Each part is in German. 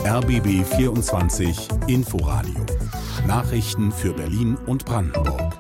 RBB 24 Inforadio. Nachrichten für Berlin und Brandenburg.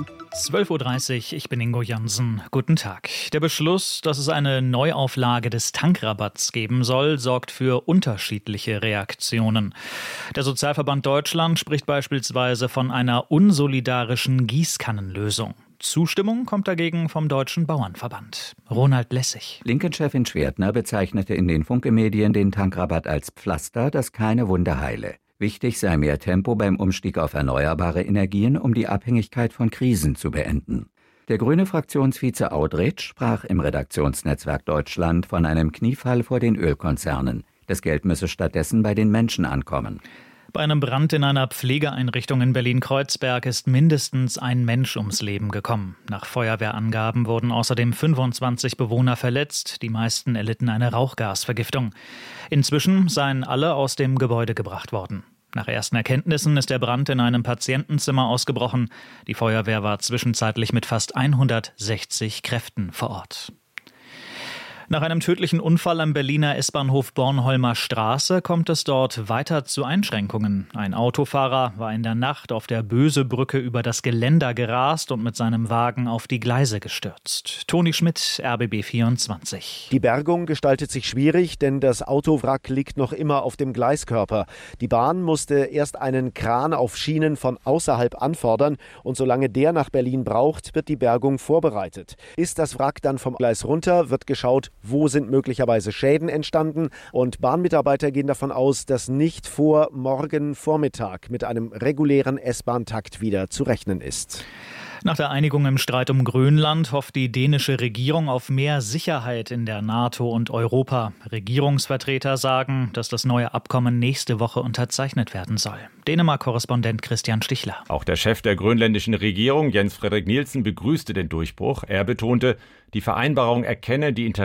12.30 Uhr, ich bin Ingo Jansen. Guten Tag. Der Beschluss, dass es eine Neuauflage des Tankrabatts geben soll, sorgt für unterschiedliche Reaktionen. Der Sozialverband Deutschland spricht beispielsweise von einer unsolidarischen Gießkannenlösung. Zustimmung kommt dagegen vom Deutschen Bauernverband. Ronald Lessig. Linken-Chefin Schwertner bezeichnete in den Funke-Medien den Tankrabatt als Pflaster, das keine Wunde heile. Wichtig sei mehr Tempo beim Umstieg auf erneuerbare Energien, um die Abhängigkeit von Krisen zu beenden. Der grüne Fraktionsvize Audretsch sprach im Redaktionsnetzwerk Deutschland von einem Kniefall vor den Ölkonzernen. Das Geld müsse stattdessen bei den Menschen ankommen. Bei einem Brand in einer Pflegeeinrichtung in Berlin-Kreuzberg ist mindestens ein Mensch ums Leben gekommen. Nach Feuerwehrangaben wurden außerdem 25 Bewohner verletzt. Die meisten erlitten eine Rauchgasvergiftung. Inzwischen seien alle aus dem Gebäude gebracht worden. Nach ersten Erkenntnissen ist der Brand in einem Patientenzimmer ausgebrochen. Die Feuerwehr war zwischenzeitlich mit fast 160 Kräften vor Ort. Nach einem tödlichen Unfall am Berliner S-Bahnhof Bornholmer Straße kommt es dort weiter zu Einschränkungen. Ein Autofahrer war in der Nacht auf der Bösebrücke über das Geländer gerast und mit seinem Wagen auf die Gleise gestürzt. Toni Schmidt, RBB 24. Die Bergung gestaltet sich schwierig, denn das Autowrack liegt noch immer auf dem Gleiskörper. Die Bahn musste erst einen Kran auf Schienen von außerhalb anfordern und solange der nach Berlin braucht, wird die Bergung vorbereitet. Ist das Wrack dann vom Gleis runter, wird geschaut, wo sind möglicherweise Schäden entstanden, und Bahnmitarbeiter gehen davon aus, dass nicht vor morgen Vormittag mit einem regulären S-Bahn-Takt wieder zu rechnen ist. Nach der Einigung im Streit um Grönland hofft die dänische Regierung auf mehr Sicherheit in der NATO und Europa. Regierungsvertreter sagen, dass das neue Abkommen nächste Woche unterzeichnet werden soll. Dänemark-Korrespondent Christian Stichler. Auch der Chef der grönländischen Regierung, Jens Frederik Nielsen, begrüßte den Durchbruch. Er betonte, die Vereinbarung erkenne die